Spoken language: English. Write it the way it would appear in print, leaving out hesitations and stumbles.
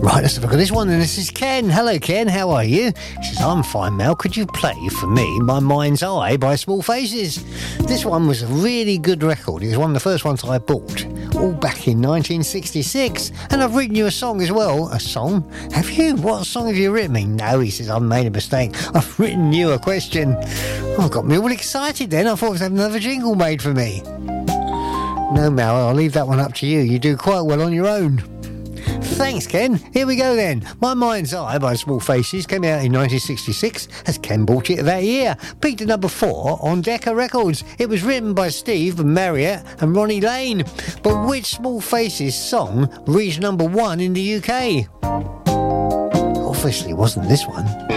Right, let's have a look at this one. And this is Ken. Hello, Ken. How are you? He says, I'm fine, Mel. Could you play for me My Mind's Eye by Small Faces? This one was a really good record. It was one of the first ones I bought, all back in 1966. And I've written you a song as well. A song? Have you? What song have you written me? No, he says, I've made a mistake. I've written you a question. Oh, got me all excited then. I thought I was having another jingle made for me. No, Mel, I'll leave that one up to you. You do quite well on your own. Thanks, Ken. Here we go then. My Mind's Eye by Small Faces came out in 1966 as Ken bought it that year. Peaked at number 4 on Decca Records. It was written by Steve Marriott and Ronnie Lane. But which Small Faces song reached number 1 in the UK? Obviously, it wasn't this one.